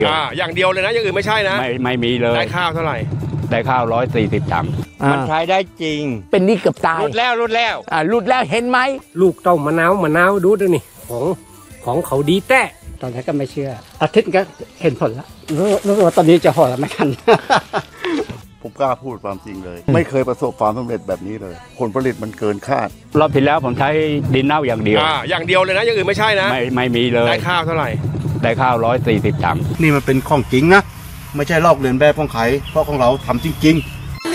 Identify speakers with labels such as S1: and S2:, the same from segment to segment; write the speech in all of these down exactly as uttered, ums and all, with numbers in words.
S1: อ่าอย่างเดียวเลยนะอย่างอื่นไม่ใช่นะ
S2: ไม่ไม่มีเลย
S1: ได้ข้าวเท่าไหร่
S2: ได้ข้าวร้อยสี่สิบตังค์มันใช้ได้จริง
S3: เป็นนี่เกือบตาย
S2: รุดแล้วรุดแล้ว
S3: อ่ารุดแล้วเห็นไหม
S4: ลูกเต้ามะนาวมะนาวดูด้วยนี่ของของเขาดีแต้
S3: ตอนแรกก็ไม่เชื่ออาทิตย์ก็เห็นผลแล้วรู้ว่าตอนนี้จะห่อแล้วไม่ทัน
S5: ผมกล้าพูดความจริงเลยไม่เคยประสบความสำเร็จแบบนี้เลยผลผลิตมันเกินคาด
S2: รอบที่แล้วผมใช้ดินเน่าอย่างเดียว
S1: อ่าอย่างเดียวเลยนะอย่างอื่นไม่ใช่นะ
S2: ไม่ไม่มีเลย
S1: ได้ข้าวเท่าไหร่
S2: ได้ข้าวร้อยสี่สิบตังค์
S5: นี่มันเป็นของจริงนะไม่ใช่ลอกเลียนแบบของใครเพราะของเราทำจริงๆ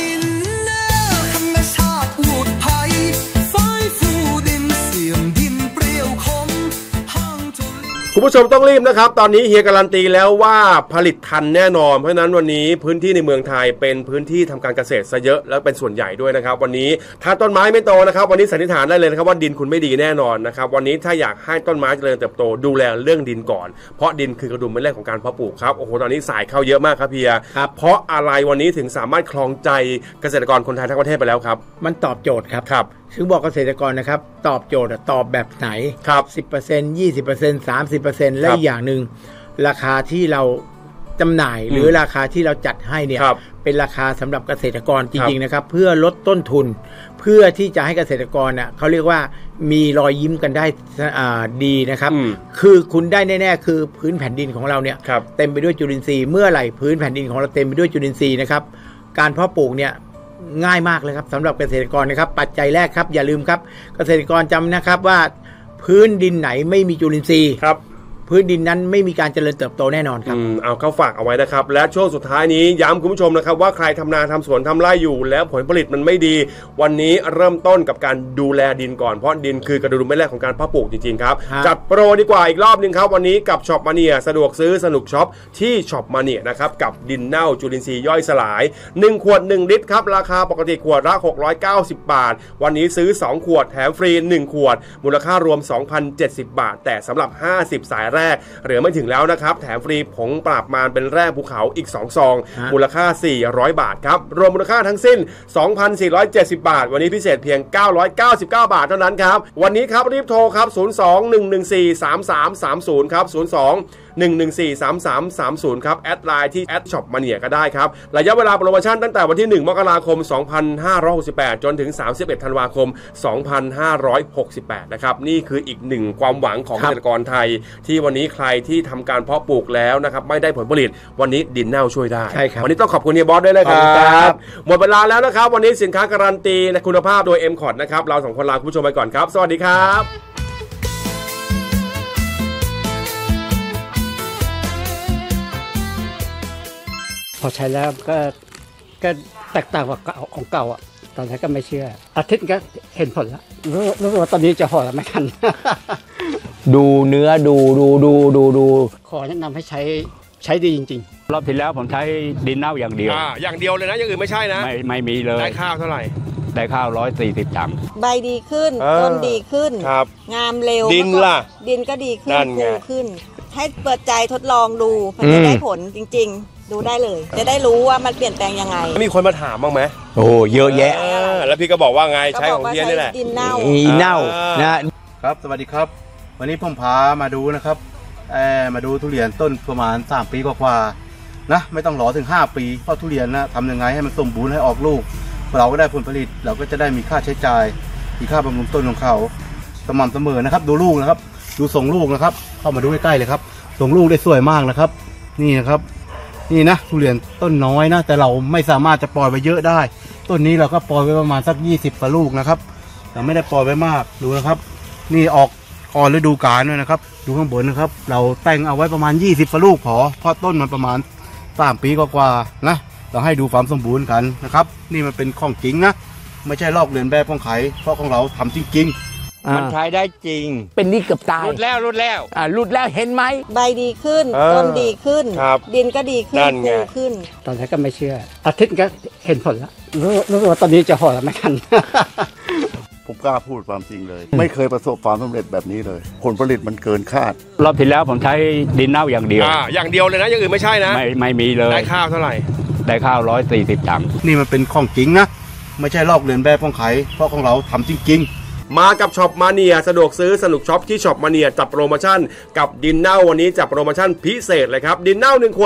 S1: คุณผู้ชมต้องรีบนะครับตอนนี้เฮียการันตีแล้วว่าผลิตทันแน่นอนเพราะฉะนั้นวันนี้พื้นที่ในเมืองไทยเป็นพื้นที่ทำการเกษตรซะเยอะและเป็นส่วนใหญ่ด้วยนะครับวันนี้ถ้าต้นไม้ไม่โตนะครับวันนี้สันนิษฐานได้เลยนะครับว่าดินคุณไม่ดีแน่นอนนะครับวันนี้ถ้าอยากให้ต้นไม้เจริญเติบโตดูแลเรื่องดินก่อนเพราะดินคือกระดุมเม็ดแรกของการเพาะปลูกครับโอ้โหตอนนี้สายเข้าเยอะมากครับเฮียครับเพราะอะไรวันนี้ถึงสามารถครองใจเกษตรกรคนไทยทั้งประเทศไปแล้วครับ
S3: มันตอบโจทย์ครับ
S1: ครับ
S3: คือบอกเกษตรกรนะครับตอบโจทย์ตอบแบบไหน
S1: ครับ
S3: สิบเปอร์เซ็นต์ ยี่สิบเปอร์เซ็นต์ สามสิบเปอร์เซ็นต์ และอีกอย่างนึงราคาที่เราจำหน่ายหรือราคาที่เราจัดให้เนี่ยเป็นราคาสำหรับเกษตรกรจริงๆนะครับเพื่อลดต้นทุนเพื่อที่จะให้เกษตรกรน่ะเขาเรียกว่ามีรอยยิ้มกันได้ดีนะครับคือคุณได้แน่ๆคือพื้นแผ่นดินของเราเนี่ยเต็มไปด้วยจุลินทรีย์เมื่อไหร่พื้นแผ่นดินของเราเต็มไปด้วยจุลินทรีย์นะครับการเพาะปลูกเนี่ยง่ายมากเลยครับสำหรับเกษตรกรนะครับปัจจัยแรกครับอย่าลืมครับเกษตรกรจำนะครับว่าพื้นดินไหนไม่มีจุลินทรีย์
S1: ครับ
S3: พื้นดินนั้นไม่มีการเจริญเติบโตแน่นอนครับ
S1: เอาเข้าฝากเอาไว้นะครับและช่วงสุดท้ายนี้ย้ำคุณผู้ชมนะครับว่าใครทำนาทำสวนทำไร่อยู่แล้วผลผลิตมันไม่ดีวันนี้เริ่มต้นกับการดูแลดินก่อนเพราะดินคือกระดุมเม็ดแรกของการเพาะปลูกจริงๆครับจัดโปรดีกว่าอีกรอบนึงครับวันนี้กับช็อปมาเนียสะดวกซื้อสนุกช็อปที่ช็อปมาเนียนะครับกับดินเน่าจุลินทรีย์ย่อยสลายหนึ่งขวดหนึ่งลิตรครับราคาปกติขวดละหกร้อยเก้าสิบบาทวันนี้ซื้อสองขวดแถมฟรีหนึ่งขวดมูลค่ารวม สองพันเจ็ดสิบ บาทแต่สำหรับห้าสิบสายแรกเหลือไม่ถึงแล้วนะครับแถมฟรีผงปราบมารเป็นแร่ภูเขาอีกสองซองมูลค่าสี่ร้อยบาทครับรวมมูลค่าทั้งสิ้น สองพันสี่ร้อยเจ็ดสิบ บาทวันนี้พิเศษเพียงเก้าร้อยเก้าสิบเก้าบาทเท่านั้นครับวันนี้ครับรีบโทรครับศูนย์ สอง หนึ่ง หนึ่ง สี่ สาม สาม สาม ศูนย์ครับศูนย์ สอง หนึ่ง หนึ่ง สี่ สาม สาม สาม ศูนย์ครับแอดไลน์ที่แอดช็อปมาเนียก็ได้ครับระยะเวลาโปรโมชั่นตั้งแต่วันที่หนึ่งมกราคมสองพันห้าร้อยหกสิบแปดจนถึงสามสิบเอ็ดธันวาคมสองพันห้าร้อยหกสิบแปดนะครับนี่คืออีกหนึ่งความหวังของเกษตรกรไทยที่วันนี้ใครที่ทำการเพาะปลูกแล้วนะครับไม่ได้ผลผลิตวันนี้ดินเน่าช่วยได้วันนี้ต้องขอบคุณเฮียบอสด้วยนะครับหมดเวลาแล้วนะครับวันนี้สินค้าการันตีคุณภาพโดย เอ็ม คอร์ด นะครับเราสองคนลาคุณผู้ชมไปก่อนครับสวัสดีครับ
S3: พอใช้แล้วก็ก็แตกต่างกับของเก่าอ่ะตอนแรกก็ไม่เชื่ออาทิตย์ก็เห็นผลแล้วรู้ว่าตอนนี้จะห่อแล้วไม่ทัน
S2: ดูเนื้อดูดูดูดูดู
S3: ขอแนะนำให้ใช้ใช้ดีจริง
S2: ๆรอบที่แล้วผมใช้ดินเน่าอย่างเดียว
S1: อ่าอย่างเดียวเลยนะอย่างอื่นไม่ใช่นะ
S2: ไม่ไม่มีเลย
S1: ได้ข้าวเท่าไหร่
S2: ได้ข้าวร้อยสี่สิบตังค์
S6: ใบดีขึ้นต้นดีขึ้นงามเร็ว
S1: ดินล่ะ
S6: ดินก็ดีขึ้นฟูขึ้นให้เปิดใจทดลองดูมันจะได้ผลจริงๆดูได้เลยจะได้รู้ว่ามันเปลี่ยนแปลงยังไง
S1: มีคนมาถามบ้างไหม
S2: โอ้เยอะแยะ
S1: แล้วพี่ก็บอกว่าไงใช้ของเพี้ยนนี่แหละ
S6: ดินเน่า
S2: ดินเน่า
S5: นะครับสวัสดีครับวันนี้ผมพามาดูนะครับเออมาดูทุเรียนต้นประมาณสามปีกว่าๆนะไม่ต้องรอถึงห้าปีเพราะทุเรียนนะทำยังไงให้มันสมบูรณ์ให้ออกลูกเราก็ได้ผลผลิตเราก็จะได้มีค่าใช้จ่ายมีค่าบำรุงต้นของเขาสม่ำเสมอนะครับดูลูกนะครับดูทรงลูกนะครับเข้ามาดูใกล้ๆเลยครับทรงลูกได้สวยมากนะครับนี่นะครับนี่นะทุเรียนต้นน้อยนะแต่เราไม่สามารถจะปล่อยไปเยอะได้ต้นนี้เราก็ปล่อยไปประมาณสักยี่สิบกว่าลูกนะครับแต่ไม่ได้ปล่อยไปมากดูนะครับนี่ออกก่อนฤดูกาลด้วยนะครับดูข้างบนนะครับเราแต่งเอาไว้ประมาณยี่สิบกว่าลูกพอเพราะต้นมันประมาณสามปีกว่าๆนะเราให้ดูความสมบูรณ์กันนะครับนี่มันเป็นของจริงนะไม่ใช่ลอกเลียนแบบของใครเพราะของเราทำจริงๆ
S2: มันใช้ได้จริง
S3: เป็นนี่เกือบตาย
S2: รุดแล้วรุดแล้ว
S3: อ่ารุดแล้วเห็นไหม
S6: ใบดีขึ้นต้นดีขึ้นดินก็ดีขึ้นฟูขึ้น
S3: ตอนแรกก็ไม่เชื่ออาทิตย์ก็เห็นผลแล้วรู้ว่าตอนนี้จะห่อแล้วไม่ทัน
S5: ผมกล้าพูดความจริงเลยไม่เคยประสบความสำเร็จแบบนี้เลยผลผลิตมันเกินคาด
S2: รอบที่แล้วผมใช้ดินเน่าอย่างเดียว
S1: อ่าอย่างเดียวเลยนะอย่างอื่นไม่ใช่นะ
S2: ไม่ไม่มีเลย
S1: ได้ข้าวเท่าไหร่
S2: ได้ข้าวร้อยสี่สิบตังค์
S5: นี่มันเป็นของจริงนะไม่ใช่ลอกเลียนแบบของใครเพราะของเราทำจริงๆ
S1: มากับช็อปมาเนียสะดวกซื้อสนุกช็อปที่ช็อปมาเนียจัดโปรโมชั่นกับดินเน่าวันนี้จัดโปรโมชั่นพิเศษเลยครับดินเน่าหนึ่งขวด